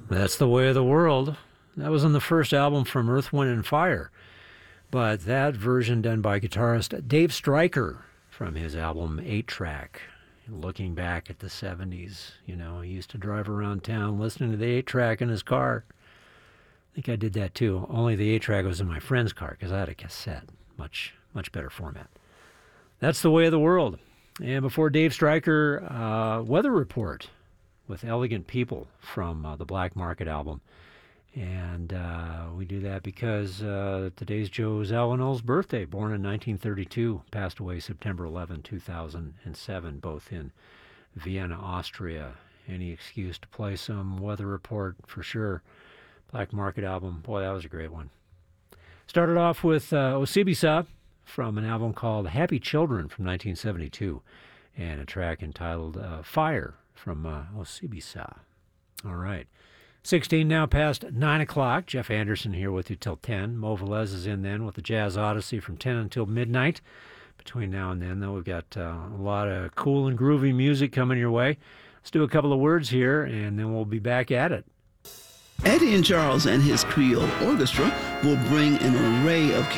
That's the Way of the World. That was on the first album from Earth, Wind, and Fire. But that version done by guitarist Dave Stryker from his album 8-Track. Looking back at the 70s, he used to drive around town listening to the 8-Track in his car. I think I did that too, only the 8-Track was in my friend's car because I had a cassette. Much better format. That's the Way of the World. And before Dave Stryker, Weather Report with Elegant People from the Black Market album. And we do that because today's Joe Zawinul's birthday, born in 1932, passed away September 11, 2007, both in Vienna, Austria. Any excuse to play some Weather Report for sure. Black Market album, boy, that was a great one. Started off with Osibisa from an album called Happy Children from 1972, and a track entitled Fire from Osibisa. All right. 16 now past 9 o'clock. Jeff Anderson here with you till 10. Mo Velez is in then with the Jazz Odyssey from 10 until midnight. Between now and then, though, we've got a lot of cool and groovy music coming your way. Let's do a couple of words here, and then we'll be back at it. Eddie and Charles and his Creole Orchestra will bring an array of